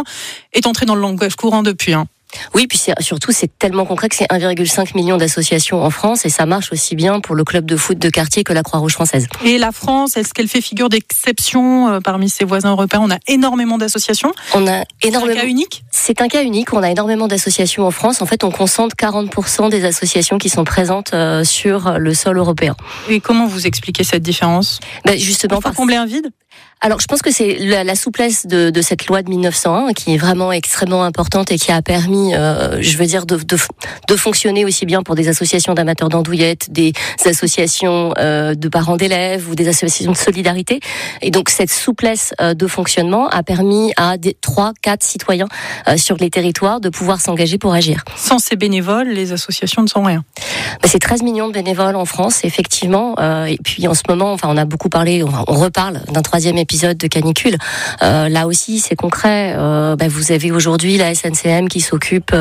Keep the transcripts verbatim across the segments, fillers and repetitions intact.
ans, est entré dans le langage courant depuis. Hein. Oui, puis c'est, surtout, c'est tellement concret que c'est un virgule cinq million d'associations en France et ça marche aussi bien pour le club de foot de quartier que la Croix-Rouge française. Et la France, est-ce qu'elle fait figure d'exception euh, parmi ses voisins européens? On a énormément d'associations. On a énormément. C'est un cas unique? C'est un cas unique. On a énormément d'associations en France. En fait, on concentre quarante pour cent des associations qui sont présentes euh, sur le sol européen. Et comment vous expliquez cette différence? Ben, justement, pour combler un vide? Alors, je pense que c'est la, la souplesse de, de cette loi de mille neuf cent un qui est vraiment extrêmement importante et qui a permis, euh, je veux dire, de, de, de fonctionner aussi bien pour des associations d'amateurs d'andouillettes, des associations euh, de parents d'élèves ou des associations de solidarité. Et donc, cette souplesse euh, de fonctionnement a permis à des trois, quatre citoyens euh, sur les territoires de pouvoir s'engager pour agir. Sans ces bénévoles, les associations ne sont rien. Ben, c'est treize millions de bénévoles en France, effectivement. Euh, et puis, en ce moment, enfin, on a beaucoup parlé, on, on reparle d'un troisième épisode de canicule. Euh, là aussi, c'est concret. Euh, bah, vous avez aujourd'hui la S N C M qui s'occupe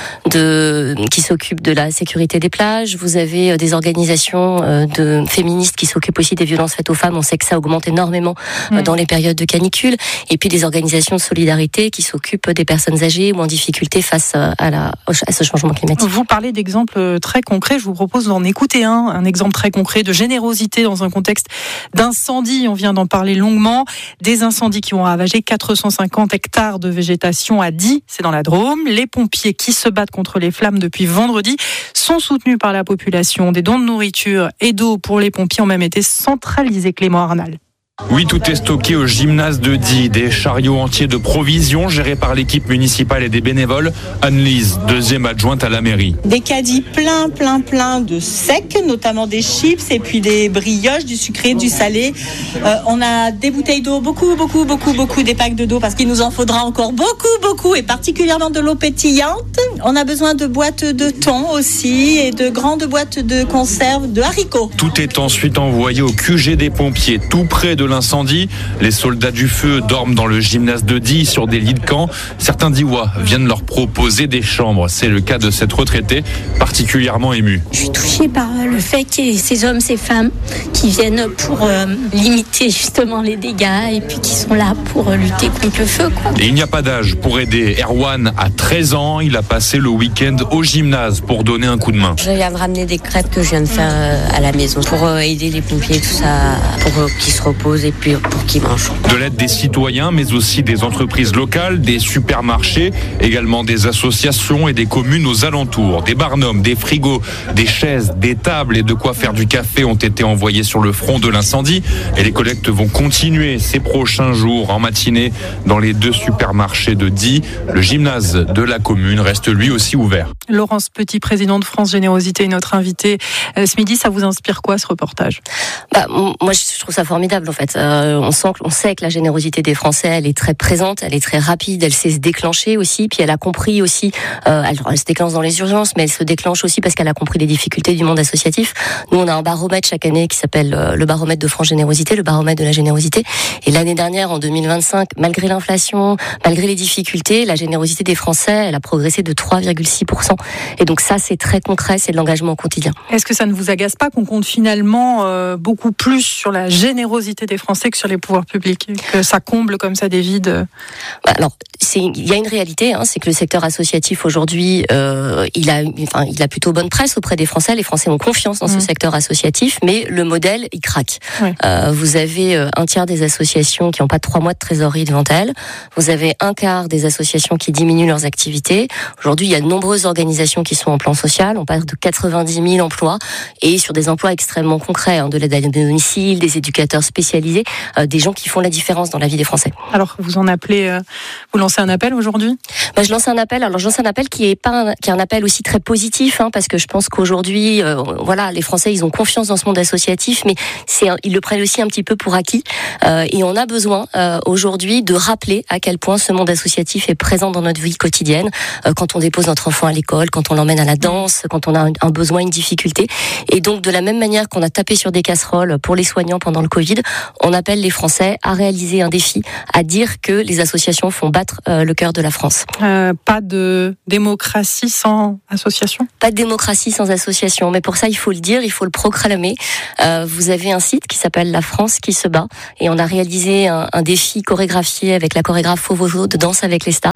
de qui s'occupe de la sécurité des plages. Vous avez des organisations euh, de féministes qui s'occupent aussi des violences faites aux femmes. On sait que ça augmente énormément mmh. euh, dans les périodes de canicule. Et puis des organisations de solidarité qui s'occupent des personnes âgées ou en difficulté face à la à ce changement climatique. Vous parlez d'exemples très concrets. Je vous propose d'en écouter un, un exemple très concret de générosité dans un contexte d'incendie. On vient d'en parler longuement. Des incendies qui ont ravagé quatre cent cinquante hectares de végétation à Die, c'est dans la Drôme. Les pompiers qui se battent contre les flammes depuis vendredi sont soutenus par la population. Des dons de nourriture et d'eau pour les pompiers ont même été centralisés. Clément Arnal. Oui, tout est stocké au gymnase de Die. Des chariots entiers de provisions gérés par l'équipe municipale et des bénévoles. Anne-Lise, deuxième adjointe à la mairie. Des caddies plein, plein, plein de secs, notamment des chips et puis des brioches, du sucré, du salé. Euh, on a des bouteilles d'eau, beaucoup, beaucoup, beaucoup, beaucoup, des packs de d'eau parce qu'il nous en faudra encore beaucoup, beaucoup et particulièrement de l'eau pétillante. On a besoin de boîtes de thon aussi et de grandes boîtes de conserve de haricots. Tout est ensuite envoyé au Q G des pompiers, tout près de l'incendie. Les soldats du feu dorment dans le gymnase de Die sur des lits de camp. Certains Diois viennent leur proposer des chambres. C'est le cas de cette retraitée particulièrement émue. Je suis touchée par le fait qu'il y ait ces hommes, ces femmes qui viennent pour euh, limiter justement les dégâts et puis qui sont là pour lutter contre le feu, quoi. Et il n'y a pas d'âge pour aider. Erwan a treize ans. Il a passé le week-end au gymnase pour donner un coup de main. Je viens me ramener des crêpes que je viens de faire à la maison pour aider les pompiers, tout ça, pour qu'ils se reposent et puis pour qu'ils mangent. De l'aide des citoyens, mais aussi des entreprises locales, des supermarchés, également des associations et des communes aux alentours. Des barnums, des frigos, des chaises, des tables et de quoi faire du café ont été envoyés sur le front de l'incendie. Et les collectes vont continuer ces prochains jours en matinée dans les deux supermarchés de Die. Le gymnase de la commune reste lui aussi ouvert. Laurence Petit, président de France Générosité, notre invité euh, ce midi. Ça vous inspire quoi ce reportage? Bah, moi, je trouve ça formidable en fait. Euh, on sent, on sait que la générosité des Français, elle est très présente, elle est très rapide, elle sait se déclencher aussi. Puis elle a compris aussi, euh, elle, elle se déclenche dans les urgences, mais elle se déclenche aussi parce qu'elle a compris les difficultés du monde associatif. Nous, on a un baromètre chaque année qui s'appelle euh, le baromètre de France Générosité, le baromètre de la générosité. Et l'année dernière, en deux mille vingt-cinq, malgré l'inflation, malgré les difficultés, la générosité des Français, elle a progressé de trois virgule six pour cent. Et donc ça, c'est très concret, c'est de l'engagement au quotidien. Est-ce que ça ne vous agace pas qu'on compte finalement euh, beaucoup plus sur la générosité des Français que sur les pouvoirs publics, que ça comble comme ça des vides? Alors, c'est, il y a une réalité, hein, c'est que le secteur associatif aujourd'hui, euh, il a, enfin, il a plutôt bonne presse auprès des Français. Les Français ont confiance dans mmh. ce secteur associatif, mais le modèle, il craque. Ouais. Euh, vous avez un tiers des associations qui n'ont pas trois mois de trésorerie devant elles. Vous avez un quart des associations qui diminuent leurs activités. Aujourd'hui, il y a de nombreuses organisations qui sont en plan social. On parle de quatre-vingt-dix mille emplois et sur des emplois extrêmement concrets, hein, de l'aide à domicile, des éducateurs spécialisés, euh, des gens qui font la différence dans la vie des Français. Alors, vous en appelez, euh, vous lancez un appel aujourd'hui? Bah, je lance un appel. Alors, je lance un appel qui est pas, un, qui est un appel aussi très positif, hein, parce que je pense qu'aujourd'hui, euh, voilà, les Français, ils ont confiance dans ce monde associatif, mais c'est, un, ils le prennent aussi un petit peu pour acquis. Euh, et on a besoin euh, aujourd'hui de rappeler à quel point ce monde associatif est présent dans notre vie quotidienne. Euh, quand on dépose notre enfant à l'école, quand on l'emmène à la danse, quand on a un, un besoin, une difficulté. Et donc, de la même manière qu'on a tapé sur des casseroles pour les soignants pendant le Covid, on appelle les Français à réaliser un défi, à dire que les associations font battre euh, le cœur de la France. Euh, pas de démocratie sans association? Pas de démocratie sans association, mais pour ça, il faut le dire, il faut le proclamer. Euh, vous avez un site qui s'appelle La France qui se bat, et on a réalisé un, un défi chorégraphié avec la chorégraphe Fauvoso de Danse avec les stars,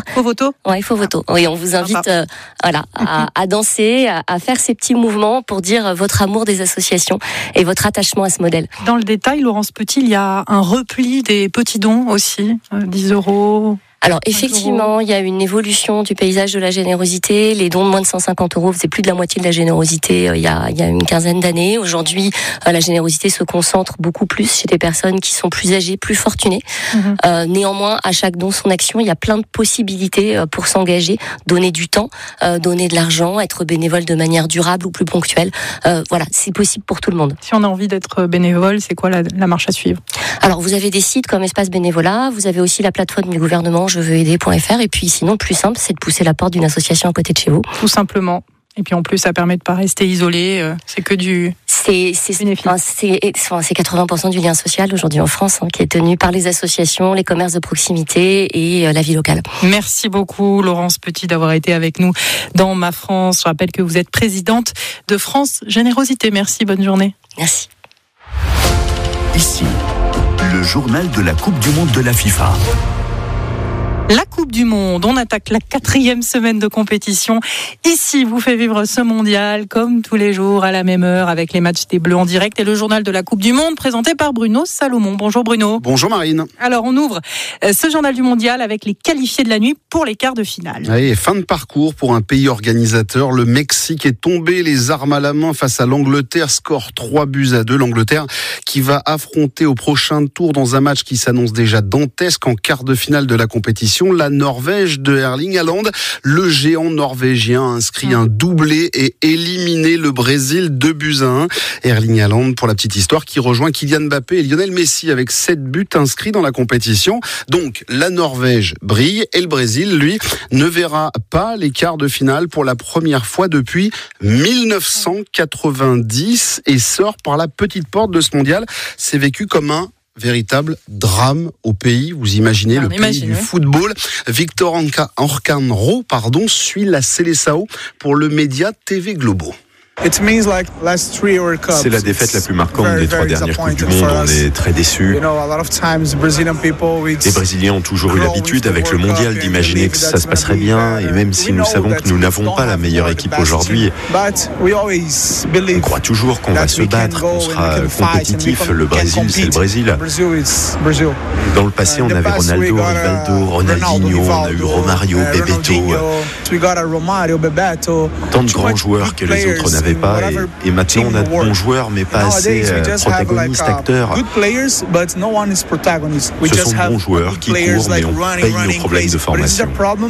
Faux voto. Ouais, faux voto. Oui, on vous invite, euh, voilà, à, à danser, à, à faire ces petits mouvements pour dire votre amour des associations et votre attachement à ce modèle. Dans le détail, Laurence Petit, il y a un repli des petits dons aussi, euh, dix euros. Alors effectivement, il y a une évolution du paysage de la générosité. Les dons de moins de cent cinquante euros, c'est plus de la moitié de la générosité euh, il y a, il y a une quinzaine d'années. Aujourd'hui, euh, la générosité se concentre beaucoup plus chez des personnes qui sont plus âgées, plus fortunées. Mmh. Euh, néanmoins, à chaque don, son action, il y a plein de possibilités euh, pour s'engager, donner du temps, euh, donner de l'argent, être bénévole de manière durable ou plus ponctuelle. Euh, voilà, c'est possible pour tout le monde. Si on a envie d'être bénévole, c'est quoi la, la marche à suivre ? Alors, vous avez des sites comme Espace Bénévolat, vous avez aussi la plateforme du gouvernement je veux aider point f r et puis sinon, le plus simple, c'est de pousser la porte d'une association à côté de chez vous. Tout simplement. Et puis en plus, ça permet de pas rester isolé. Euh, c'est que du c'est c'est enfin, c'est, c'est quatre-vingts pour cent du lien social aujourd'hui en France hein, qui est tenu par les associations, les commerces de proximité et euh, la vie locale. Merci beaucoup Laurence Petit d'avoir été avec nous dans Ma France. Je rappelle que vous êtes présidente de France Générosité. Merci, bonne journée. Merci. Ici, le journal de la Coupe du Monde de la FIFA. La Coupe du Monde, on attaque la quatrième semaine de compétition. Ici, vous fait vivre ce mondial comme tous les jours à la même heure avec les matchs des Bleus en direct et le journal de la Coupe du Monde présenté par Bruno Salomon. Bonjour Bruno. Bonjour Marine. Alors on ouvre ce journal du mondial avec les qualifiés de la nuit pour les quarts de finale. Oui, fin de parcours pour un pays organisateur. Le Mexique est tombé les armes à la main face à l'Angleterre. Score trois buts à deux. L'Angleterre qui va affronter au prochain tour dans un match qui s'annonce déjà dantesque en quart de finale de la compétition. La Norvège de Erling Haaland. Le géant norvégien a inscrit un doublé et éliminé le Brésil deux buts à un. Erling Haaland, pour la petite histoire, qui rejoint Kylian Mbappé et Lionel Messi avec sept buts inscrits dans la compétition. Donc, la Norvège brille et le Brésil, lui, ne verra pas les quarts de finale pour la première fois depuis dix-neuf cent quatre-vingt-dix et sort par la petite porte de ce mondial. C'est vécu comme un véritable drame au pays. Vous imaginez, ah, le pays imagine, du oui. football. Victor Orcanro, pardon, suit la Seleção pour le média T V Globo. C'est la défaite la plus marquante des trois dernières Coupes du Monde. On est très déçus. Les Brésiliens ont toujours eu l'habitude avec le mondial d'imaginer que ça se passerait bien. Et même si nous savons que nous n'avons pas la meilleure équipe aujourd'hui, on croit toujours qu'on va se battre, qu'on sera compétitif. Le Brésil, c'est le Brésil. Dans le passé, on avait Ronaldo, Rivaldo, Ronaldinho, on a eu Romario, Bebeto. Tant de grands joueurs que les autres n'avaient pas et, et maintenant on a de bons joueurs mais pas assez euh, protagonistes, acteurs. Ce sont de bons joueurs qui courent mais on paye nos problèmes de formation.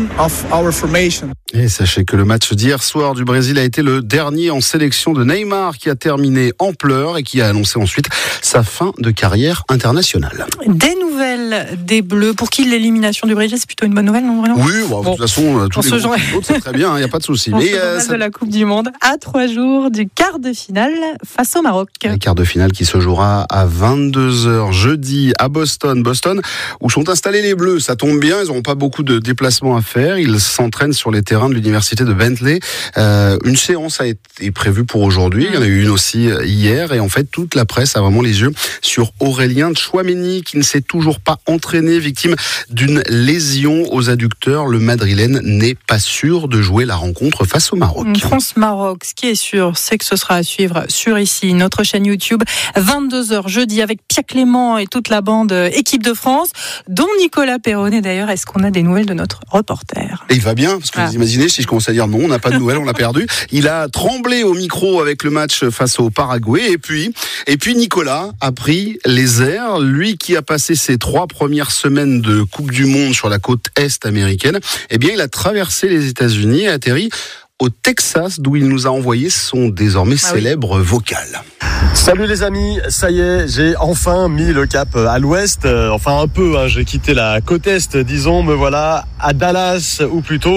Et sachez que le match d'hier soir du Brésil a été le dernier en sélection de Neymar qui a terminé en pleurs et qui a annoncé ensuite sa fin de carrière internationale. Des nouvelles des Bleus pour qui l'élimination du Brésil c'est plutôt une bonne nouvelle, non Bruno ? Oui, bon, bon, de toute façon tous les journée... autres c'est très bien, il n'y a pas de souci. Mais euh, ça... de la Coupe du Monde à trois jours du quart de finale face au Maroc. Le quart de finale qui se jouera à vingt-deux heures jeudi à Boston. Boston où sont installés les Bleus. Ça tombe bien, ils n'auront pas beaucoup de déplacements à faire. Ils s'entraînent sur les terrains de l'université de Bentley. Euh, une séance a été prévue pour aujourd'hui. Il y en a eu une aussi hier. Et en fait, toute la presse a vraiment les yeux sur Aurélien Tchouaméni qui ne s'est toujours pas entraîné, victime d'une lésion aux adducteurs. Le Madrilène n'est pas sûr de jouer la rencontre face au Maroc. France-Maroc, ce qui est sûr, c'est que ce sera à suivre sur ici, notre chaîne YouTube, vingt-deux heures jeudi avec Pierre Clément et toute la bande équipe de France, dont Nicolas Perronnet d'ailleurs. Est-ce qu'on a des nouvelles de notre reporter ? Et il va bien, parce que ah. vous imaginez, si je commence à dire non, on n'a pas de nouvelles, on l'a perdu. Il a tremblé au micro avec le match face au Paraguay. Et puis, et puis Nicolas a pris les airs. Lui qui a passé ses trois premières semaines de Coupe du Monde sur la côte est américaine, eh bien, il a traversé les États-Unis et atterri au Texas, d'où il nous a envoyé son désormais ah célèbre oui. vocal. Salut les amis, ça y est, j'ai enfin mis le cap à l'ouest, euh, enfin un peu, hein, j'ai quitté la côte est, disons, me voilà à Dallas, ou plutôt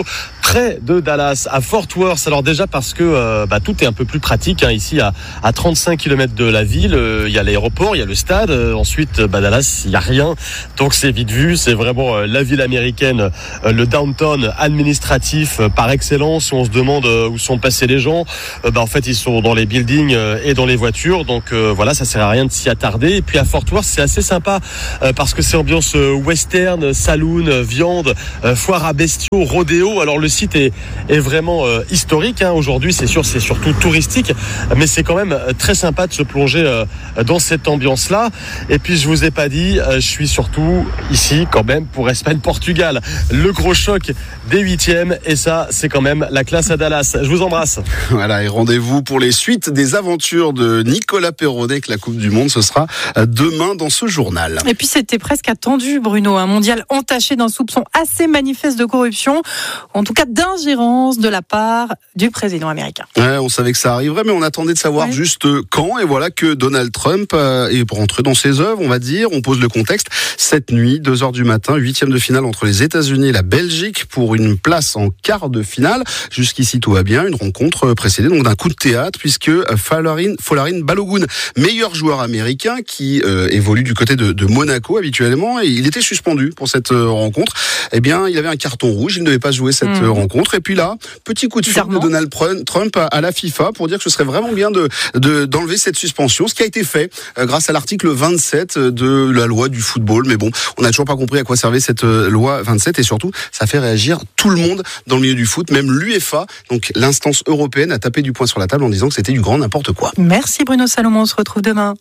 près de Dallas, à Fort Worth. Alors déjà parce que euh, bah, tout est un peu plus pratique hein, ici à, à trente-cinq kilomètres de la ville. Il euh, y a l'aéroport, il y a le stade. Euh, ensuite, bah, Dallas, il y a rien. Donc c'est vite vu. C'est vraiment euh, la ville américaine, euh, le downtown administratif euh, par excellence. Où on se demande euh, où sont passés les gens. Euh, bah, en fait, ils sont dans les buildings euh, et dans les voitures. Donc euh, voilà, ça sert à rien de s'y attarder. Et puis à Fort Worth, c'est assez sympa euh, parce que c'est ambiance euh, western, saloon, euh, viande, euh, foire à bestiaux, rodéo. Alors le site est, est vraiment euh, historique. Hein. Aujourd'hui, c'est sûr, c'est surtout touristique, mais c'est quand même très sympa de se plonger euh, dans cette ambiance-là. Et puis, je vous ai pas dit, euh, je suis surtout ici quand même pour Espagne-Portugal. Le gros choc des huitièmes, et ça, c'est quand même la classe à Dallas. Je vous embrasse. Voilà, et rendez-vous pour les suites des aventures de Nicolas Perronnet avec la Coupe du Monde. Ce sera demain dans ce journal. Et puis, c'était presque attendu, Bruno, un mondial entaché d'un soupçon assez manifeste de corruption, en tout cas d'ingérence de la part du président américain. Ouais, on savait que ça arriverait, mais on attendait de savoir ouais. juste quand. Et voilà que Donald Trump est rentré dans ses œuvres, on va dire. On pose le contexte. Cette nuit, deux heures du matin, huitième de finale entre les États-Unis et la Belgique pour une place en quart de finale. Jusqu'ici, tout va bien. Une rencontre précédée donc d'un coup de théâtre, puisque Folarin, Folarin Balogun, meilleur joueur américain qui euh, évolue du côté de, de Monaco habituellement, et il était suspendu pour cette euh, rencontre. Eh bien, il avait un carton rouge. Il ne devait pas jouer cette mmh. rencontre. Et puis là, petit coup de fil de Donald Trump à la FIFA pour dire que ce serait vraiment bien de, de d'enlever cette suspension, ce qui a été fait euh, grâce à l'article vingt-sept de la loi du football. Mais bon, on n'a toujours pas compris à quoi servait cette euh, loi vingt-sept, et surtout, ça fait réagir tout le monde dans le milieu du foot, même l'UEFA, donc l'instance européenne, a tapé du poing sur la table en disant que c'était du grand n'importe quoi. Merci Bruno Salomon, on se retrouve demain.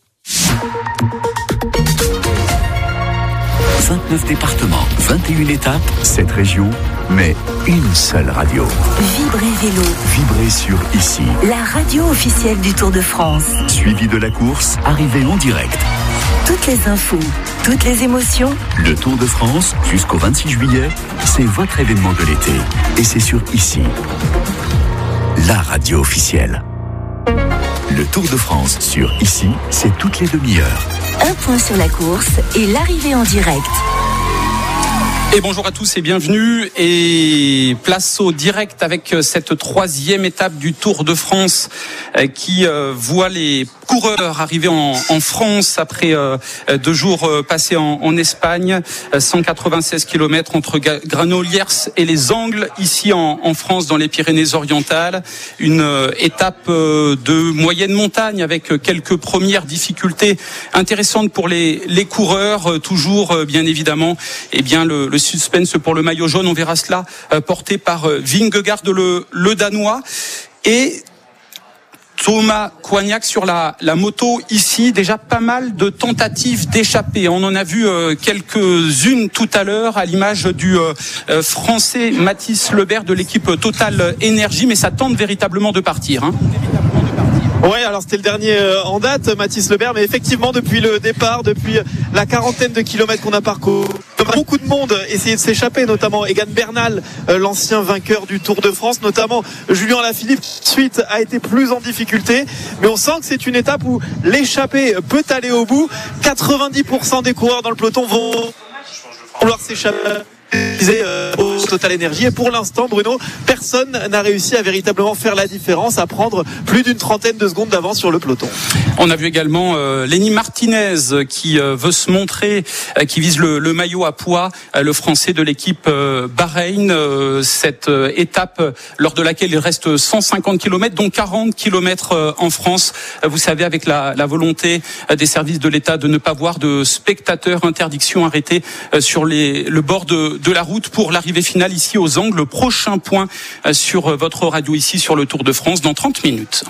vingt-neuf départements, vingt et une étapes, sept régions, mais une seule radio. Vibrez Vélo. Vibrez sur Ici. La radio officielle du Tour de France. Suivi de la course, arrivée en direct. Toutes les infos, toutes les émotions. Le Tour de France, jusqu'au vingt-six juillet, c'est votre événement de l'été. Et c'est sur Ici. La radio officielle. Le Tour de France sur Ici, c'est toutes les demi-heures. Un point sur la course et l'arrivée en direct. Et bonjour à tous et bienvenue, et place au direct avec cette troisième étape du Tour de France qui voit les coureurs arriver en, en France après deux jours passés en, en Espagne. cent quatre-vingt-seize kilomètres entre Granollers et les Angles ici en, en France, dans les Pyrénées-Orientales. Une étape de moyenne montagne avec quelques premières difficultés intéressantes pour les, les coureurs. Toujours bien évidemment, eh bien le, le suspense pour le maillot jaune. On verra cela euh, porté par euh, Vingegaard, le, le Danois, et Thomas Coignac sur la, la moto ici. Déjà pas mal de tentatives d'échapper. On en a vu euh, quelques-unes tout à l'heure, à l'image du euh, euh, français Mathis Lebert de l'équipe Total Énergie, mais ça tente véritablement de partir, hein. Ouais, alors c'était le dernier en date, Mathis Lebert, mais effectivement depuis le départ, depuis la quarantaine de kilomètres qu'on a parcouru, beaucoup de monde essayait de s'échapper, notamment Egan Bernal, l'ancien vainqueur du Tour de France, notamment Julien Alaphilippe, suite a été plus en difficulté, mais on sent que c'est une étape où l'échappée peut aller au bout. quatre-vingt-dix pour cent des coureurs dans le peloton vont vouloir s'échapper euh, au Total Énergie, et pour l'instant, Bruno, personne n'a réussi à véritablement faire la différence, à prendre plus d'une trentaine de secondes d'avance sur le peloton. On a vu également euh, Lenny Martinez qui euh, veut se montrer, euh, qui vise le, le maillot à poids, euh, le français de l'équipe euh, Bahreïn. Euh, cette euh, étape euh, lors de laquelle il reste cent cinquante kilomètres, dont quarante kilomètres euh, en France. Euh, vous savez, avec la, la volonté euh, des services de l'État de ne pas voir de spectateurs, interdiction arrêtée euh, sur les, le bord de de la route pour l'arrivée finale ici aux Angles. Prochain point sur votre radio ici sur le Tour de France dans trente minutes.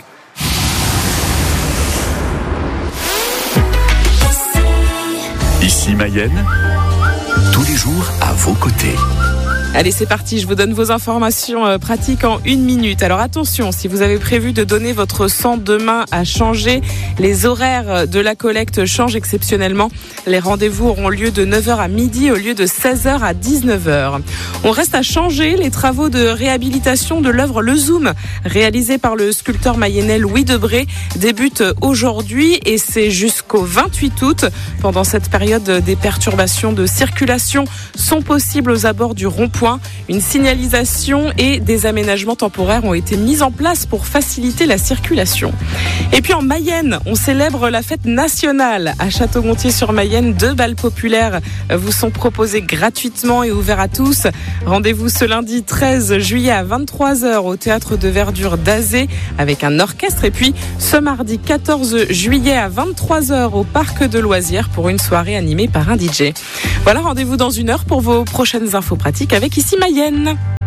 Ici Mayenne, tous les jours à vos côtés. Allez, c'est parti, je vous donne vos informations euh, pratiques en une minute. Alors attention, si vous avez prévu de donner votre sang demain à changer, les horaires de la collecte changent exceptionnellement. Les rendez-vous auront lieu de neuf heures à midi au lieu de seize heures à dix-neuf heures. On reste à changer. Les travaux de réhabilitation de l'œuvre Le Zoom, réalisée par le sculpteur mayennais Louis Debré, débutent aujourd'hui et c'est jusqu'au vingt-huit août. Pendant cette période, des perturbations de circulation sont possibles aux abords du rond-point ronds-points. Une signalisation et des aménagements temporaires ont été mis en place pour faciliter la circulation. Et puis en Mayenne, on célèbre la fête nationale. À Château-Gontier-sur-Mayenne, deux bals populaires vous sont proposés gratuitement et ouverts à tous. Rendez-vous ce lundi treize juillet à vingt-trois heures au théâtre de verdure d'Azé avec un orchestre. Et puis ce mardi quatorze juillet à vingt-trois heures au parc de loisirs pour une soirée animée par un D J. Voilà, rendez-vous dans une heure pour vos prochaines infos pratiques avec Ici Mayenne.